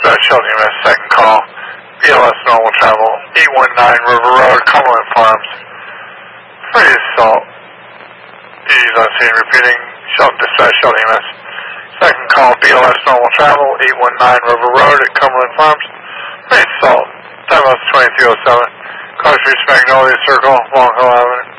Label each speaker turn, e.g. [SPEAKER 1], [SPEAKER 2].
[SPEAKER 1] Dispatch Shelton EMS, second call, BLS normal travel, 819 River Road, Cumberland Farms. Previous assault. Ease on scene, repeating, Shelton Dispatch Shelton EMS. Second call, BLS normal travel, 819 River Road at Cumberland Farms. Previous assault, time was 2307. Cars reached Magnolia Circle, Long Hill Avenue.